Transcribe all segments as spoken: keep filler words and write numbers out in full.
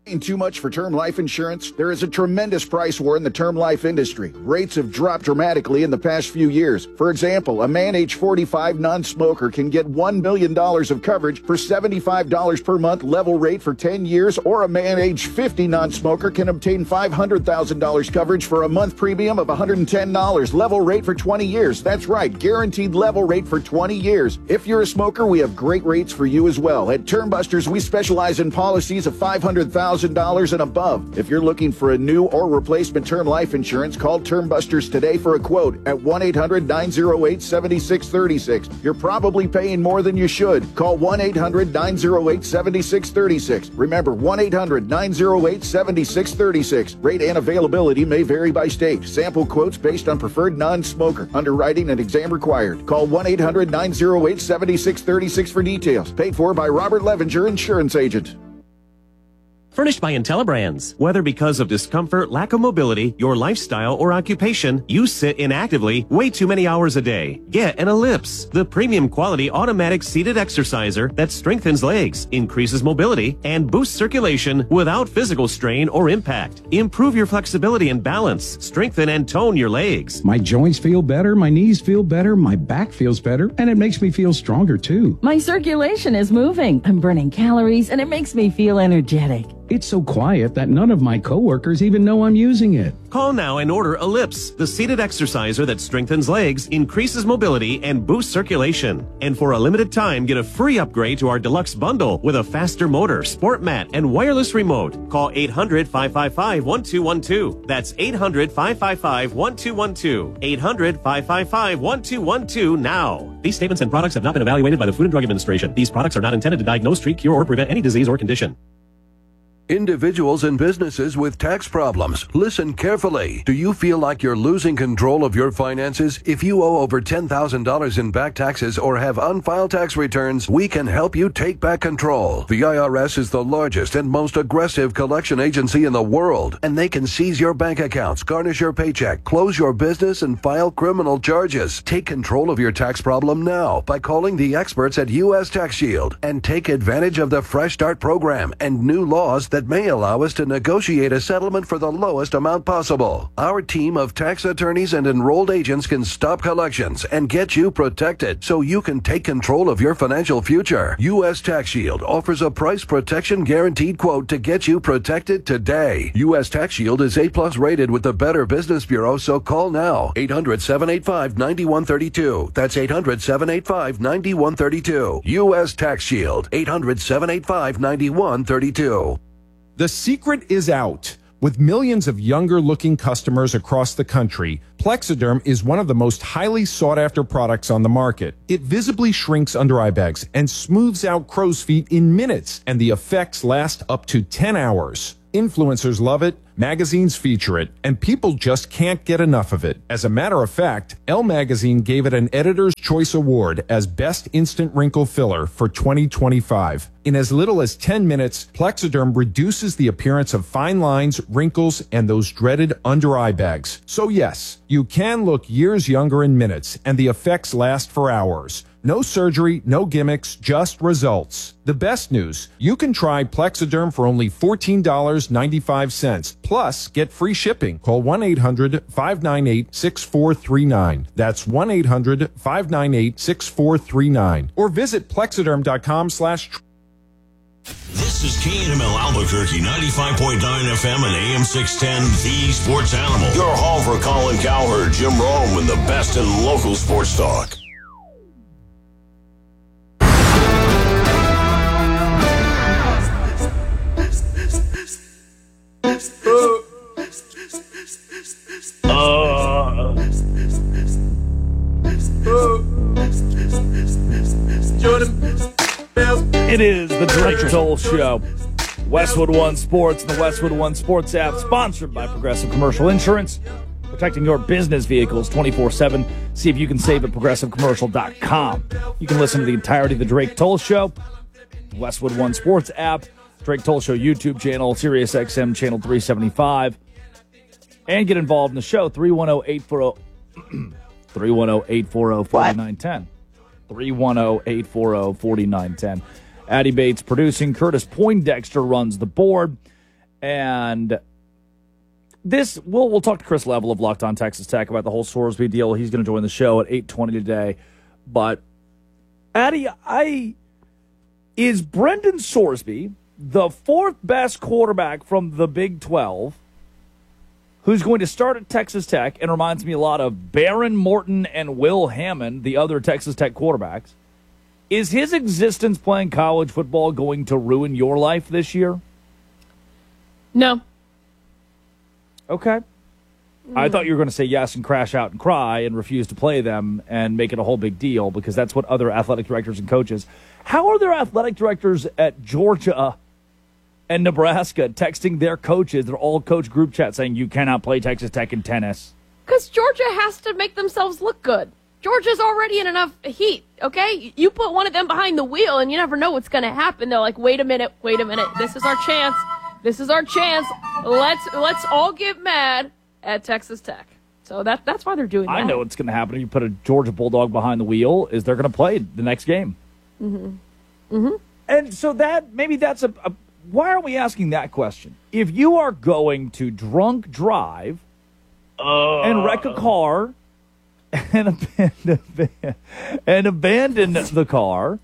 Paying too much for term life insurance? There is a tremendous price war in the term life industry. Rates have dropped dramatically in the past few years. For example, a man age forty-five non-smoker can get one million dollars of coverage for seventy-five dollars per month level rate for ten years, or a man age fifty non-smoker can obtain five hundred thousand dollars coverage for a month premium of one hundred ten dollars level rate for twenty years. That's right, guaranteed level rate for twenty years. If you're a smoker, we have great rates for you as well. At Term Busters, we specialize in policies of five hundred thousand dollars and above. If you're looking for a new or replacement term life insurance, call Term Busters today for a quote at one eight hundred nine oh eight seven six three six. You're probably paying more than you should. Call one eight hundred nine oh eight seven six three six. Remember, one eight hundred nine oh eight seven six three six. Rate and availability may vary by state. Sample quotes based on preferred non-smoker. Underwriting and exam required. Call one eight hundred nine oh eight seven six three six for details. Paid for by Robert Levinger, Insurance Agent. Furnished by IntelliBrands. Whether because of discomfort, lack of mobility, your lifestyle, or occupation, you sit inactively way too many hours a day. Get an Ellipse, the premium quality automatic seated exerciser that strengthens legs, increases mobility, and boosts circulation without physical strain or impact. Improve your flexibility and balance. Strengthen and tone your legs. My joints feel better, my knees feel better, my back feels better, and it makes me feel stronger too. My circulation is moving. I'm burning calories, and it makes me feel energetic. It's so quiet that none of my coworkers even know I'm using it. Call now and order Ellipse, the seated exerciser that strengthens legs, increases mobility, and boosts circulation. And for a limited time, get a free upgrade to our deluxe bundle with a faster motor, sport mat, and wireless remote. Call eight hundred five five five one two one two. That's eight hundred five five five one two one two. eight hundred five five five one two one two now. These statements and products have not been evaluated by the Food and Drug Administration. These products are not intended to diagnose, treat, cure, or prevent any disease or condition. Individuals and businesses with tax problems, listen carefully. Do you feel like you're losing control of your finances? If you owe over ten thousand dollars in back taxes or have unfiled tax returns, we can help you take back control. The I R S is the largest and most aggressive collection agency in the world, and they can seize your bank accounts, garnish your paycheck, close your business, and file criminal charges. Take control of your tax problem now by calling the experts at U S Tax Shield and take advantage of the Fresh Start program and new laws that that may allow us to negotiate a settlement for the lowest amount possible. Our team of tax attorneys and enrolled agents can stop collections and get you protected so you can take control of your financial future. U S Tax Shield offers a price protection guaranteed quote to get you protected today. U S Tax Shield is A plus rated with the Better Business Bureau, so call now. eight hundred seven eight five nine one three two. That's eight hundred seven eight five nine one three two. U S Tax Shield. eight hundred seven eight five nine one three two. The secret is out. With millions of younger-looking customers across the country, Plexiderm is one of the most highly sought-after products on the market. It visibly shrinks under-eye bags and smooths out crow's feet in minutes, and the effects last up to ten hours. Influencers love it, magazines feature it, and people just can't get enough of it. As a matter of fact, Elle Magazine gave it an Editor's Choice Award as Best Instant Wrinkle Filler for twenty twenty-five. In as little as ten minutes, Plexiderm reduces the appearance of fine lines, wrinkles, and those dreaded under-eye bags. So yes, you can look years younger in minutes, and the effects last for hours. No surgery, no gimmicks, just results. The best news, you can try Plexiderm for only fourteen dollars and ninety-five cents. Plus, get free shipping. Call one eight hundred five nine eight six four three nine. That's one eight hundred five nine eight six four three nine. Or visit plexiderm.com slash... This is K N M L Albuquerque, ninety-five point nine F M and A M six ten, The Sports Animal. Your home for Colin Cowherd, Jim Rome, and the best in local sports talk. Uh, it is the Drake Toll Show. Westwood One Sports and the Westwood One Sports app, sponsored by Progressive Commercial Insurance, protecting your business vehicles twenty-four seven. See if you can save at progressive commercial dot com. You can listen to the entirety of the Drake Toll Show, Westwood One Sports app, Drake Toll Show YouTube channel, Sirius X M channel three seventy-five, and get involved in the show, three one zero eight four zero three one zero eight four zero four nine one zero three one zero eight four zero four nine one zero. Addie Bates producing, Curtis Poindexter runs the board, And this, we'll, we'll talk to Chris Level of Locked On Texas Tech about the whole Sorsby deal. He's going to join the show at eight twenty today. But, Addy, I, is Brendan Sorsby the fourth best quarterback from the Big twelve who's going to start at Texas Tech and reminds me a lot of Baron Morton and Will Hammond, the other Texas Tech quarterbacks? Is his existence playing college football going to ruin your life this year? No. Okay. Mm. I thought you were going to say yes and crash out and cry and refuse to play them and make it a whole big deal because that's what other athletic directors and coaches. How are their athletic directors at Georgia and Nebraska texting their coaches, their all-coach group chat, saying you cannot play Texas Tech in tennis? Because Georgia has to make themselves look good. Georgia's already in enough heat, okay? You put one of them behind the wheel, and you never know what's going to happen. They're like, wait a minute, wait a minute. This is our chance. This is our chance. Let's let's all get mad at Texas Tech. So that that's why they're doing that. I know what's going to happen if you put a Georgia Bulldog behind the wheel is they're going to play the next game. Mm-hmm. Mm-hmm. And so that maybe that's a, a – why are we asking that question? If you are going to drunk drive uh. and wreck a car – And abandon, and abandon the car.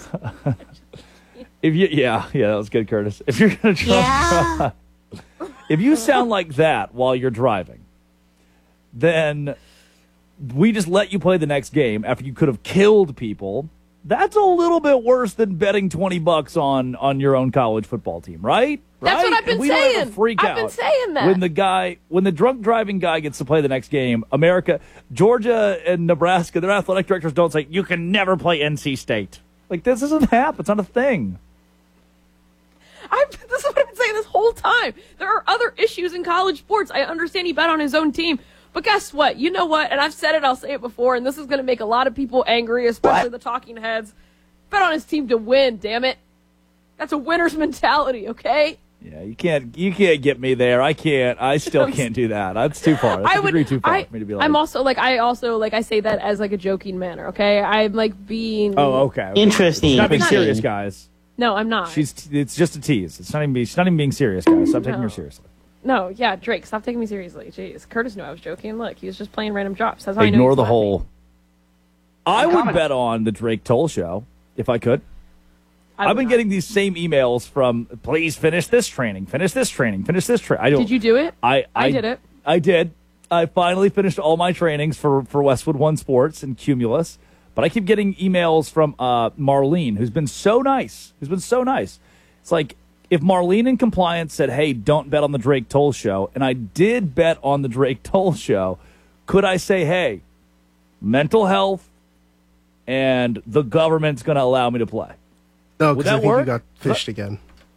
If you, yeah, yeah, that was good, Curtis. If you're gonna try, yeah. if you sound like that while you're driving, then we just let you play the next game after you could have killed people. That's a little bit worse than betting twenty bucks on on your own college football team, right? That's right? what I've been we saying. Don't ever freak I've out been saying that. when the guy, when the drunk driving guy gets to play the next game. America, Georgia, and Nebraska, their athletic directors don't say you can never play N C State. Like this doesn't happen. It's not a thing. I, this is what I've been saying this whole time. There are other issues in college sports. I understand he bet on his own team. But guess what? You know what? And I've said it, I'll say it before, and this is going to make a lot of people angry, especially what? the talking heads. Bet on his team to win, damn it. That's a winner's mentality, okay? Yeah, you can't you can't get me there. I can't. I still can't do that. That's too far. That's I a would, degree too far I, for me to be like. I'm also like I also like I say that as like a joking manner, okay? I'm like being Oh, okay. okay. Interesting. She's not being Interesting. serious, guys. No, I'm not. She's it's just a tease. It's not even she's not even being serious, guys. Stop taking No. her seriously. No, yeah, Drake, stop taking me seriously. Jeez. Curtis knew I was joking. Look, he was just playing random drops. That's how I know Ignore he's the laughing. whole. I would bet on the Drake Toll show if I could. I I've been not. getting these same emails from, please finish this training, finish this training, finish this training. I don't. Did you do it? I, I, I did it. I did. I finally finished all my trainings for, for Westwood One Sports and Cumulus, but I keep getting emails from uh, Marlene, who's been so nice, who's been so nice. It's like, if Marlene in compliance said, hey, don't bet on the Drake Toll show, and I did bet on the Drake Toll show, could I say, hey, mental health and the government's going to allow me to play? No, Would because I that think work? you got fished again.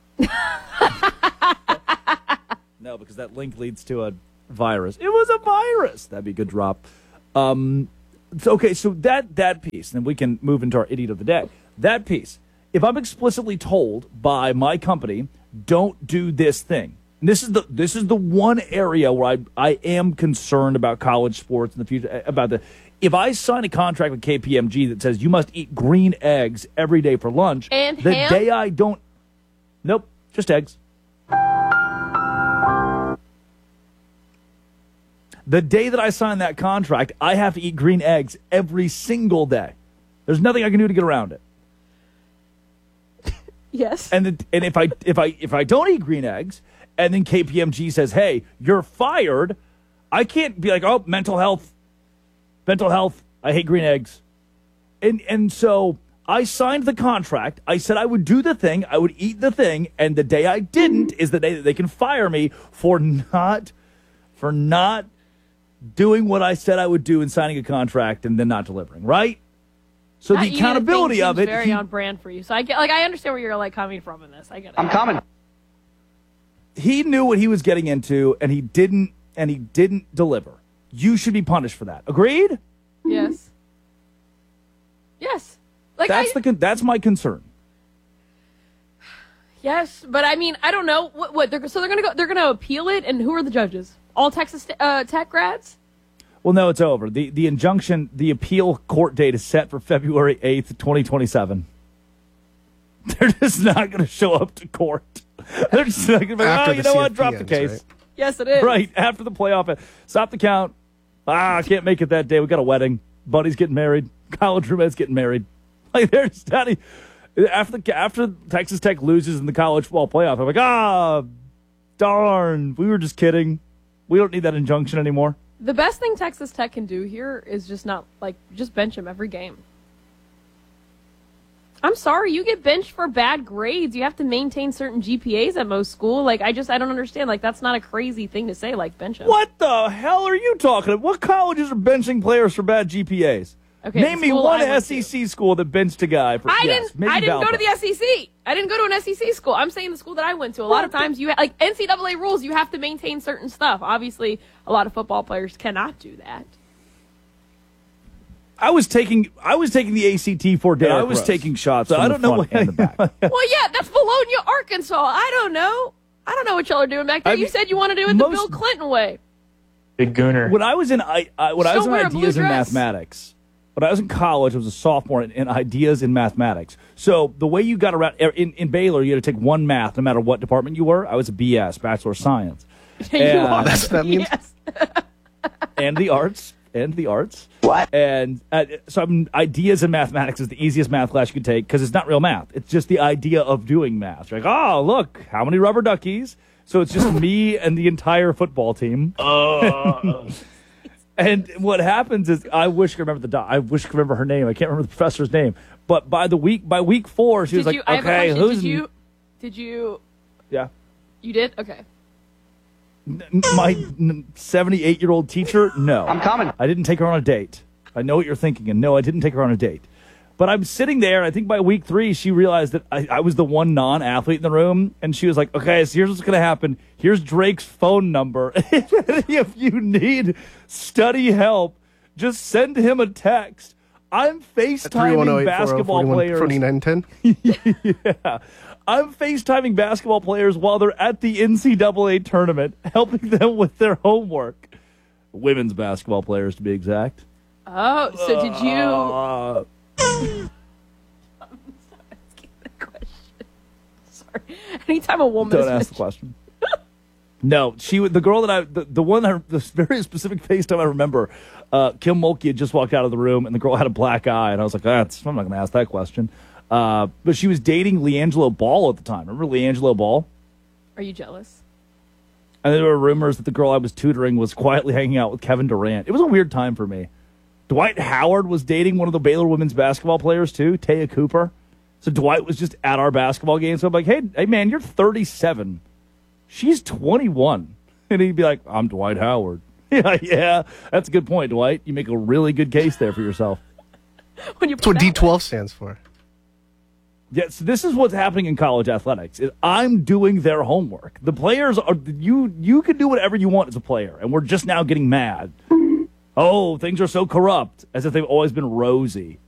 No, because that link leads to a virus. It was a virus. That'd be a good drop. Um, so, okay, so that that piece, and we can move into our idiot of the day. That piece, if I'm explicitly told by my company, don't do this thing. And this is the this is the one area where I I am concerned about college sports in the future. About the if I sign a contract with K P M G that says you must eat green eggs every day for lunch, And the ham? day I don't, nope, just eggs. The day that I sign that contract, I have to eat green eggs every single day. There's nothing I can do to get around it. Yes. And the, and if I if I if I don't eat green eggs, and then K P M G says, "Hey, you're fired," I can't be like, "Oh, mental health, mental health. I hate green eggs," and and so I signed the contract. I said I would do the thing, I would eat the thing, and the day I didn't is the day that they can fire me for not for not doing what I said I would do in signing a contract and then not delivering. Right? So Not the eating a accountability thing of seems it. very he- on brand for you. So I get like I understand where you're like coming from in this. I get it. I'm coming. He knew what he was getting into, and he didn't, and he didn't deliver. You should be punished for that. Agreed? Yes. Yes. Like that's I, the con- that's my concern. Yes, but I mean, I don't know what. What they're, so they're gonna go. They're gonna appeal it, and who are the judges? All Texas uh, Tech grads. Well, no, it's over. the The injunction, the appeal court date is set for February eighth, twenty twenty seven. They're just not going to show up to court. They're just like, oh, you know what? Drop the case. Right? Yes, it is. Right, after the playoff. Stop the count. Ah, I can't make it that day. We got a wedding. Buddy's getting married. College roommate's getting married. Like, they're just not, after, the, after Texas Tech loses in the college football playoff, I'm like, ah, darn. We were just kidding. We don't need that injunction anymore. The best thing Texas Tech can do here is just not, like, just bench him every game. I'm sorry, you get benched for bad grades. You have to maintain certain G P As at most school. Like, I just, I don't understand. Like, that's not a crazy thing to say, like, bench him. What the hell are you talking about? What colleges are benching players for bad G P As? Okay, Name me one S E C to. school that benched a guy. For, I yes, didn't. I didn't Valpo. go to the S E C. I didn't go to an S E C school. I'm saying the school that I went to. A lot of times, you ha- like N C double A rules. You have to maintain certain stuff. Obviously, a lot of football players cannot do that. I was taking. I was taking the A C T for Derrick I was Rose. taking shots. So from I don't the know front what and the back. Well, yeah, that's Bologna, Arkansas. I don't know. I don't know what y'all are doing back there. I you mean, said you want to do it most- the Bill Clinton way. Big gooner. When I was in, I, I when I was Still in wear a blue ideas in dress. mathematics. When I was in college, I was a sophomore in, in ideas in mathematics. So the way you got around in, in Baylor, you had to take one math, no matter what department you were. I was a B S, Bachelor of Science, you And- are. That's what that means? Yes. and the arts, and the arts. What? And uh, so I'm, ideas in mathematics is the easiest math class you could take because it's not real math. It's just the idea of doing math. You're like, oh, look, how many rubber duckies? So it's just me and the entire football team. Uh, And what happens is, I wish I could remember the doc- I wish I could remember her name. I can't remember the professor's name. But by the week, by week four, she Did was like, you, I have a "Okay, question. who's Did you? Did you? yeah?" You did? Okay. N- My seventy-eight-year-old teacher? No, I'm coming. I didn't take her on a date. I know what you're thinking, and no, I didn't take her on a date. But I'm sitting there, and I think by week three, she realized that I, I was the one non-athlete in the room, and she was like, okay, so here's what's going to happen. Here's Drake's phone number. If you need study help, just send him a text. I'm FaceTiming basketball players. forty-nine ten Yeah. I'm FaceTiming basketball players while they're at the N C double A tournament, helping them with their homework. Women's basketball players, to be exact. Oh, so did you? Uh, Sorry. Anytime a woman Don't is ask the question. No, she the girl that I the, the one that I, the very specific FaceTime I remember, uh, Kim Mulkey had just walked out of the room and the girl had a black eye and I was like, that's I'm not going to ask that question. Uh, but she was dating LeAngelo Ball at the time. Remember LeAngelo Ball? Are you jealous? And there were rumors that the girl I was tutoring was quietly hanging out with Kevin Durant. It was a weird time for me. Dwight Howard was dating one of the Baylor women's basketball players too, Taya Cooper. So Dwight was just at our basketball game. So I'm like, hey, hey man, you're thirty-seven. She's twenty-one. And he'd be like, I'm Dwight Howard. Yeah, yeah, that's a good point, Dwight. You make a really good case there for yourself. When you That's what D twelve stands for. Yes, this is what's happening in college athletics. Is I'm doing their homework. The players are you. You can do whatever you want as a player, and we're just now getting mad. Oh, things are so corrupt, as if they've always been rosy.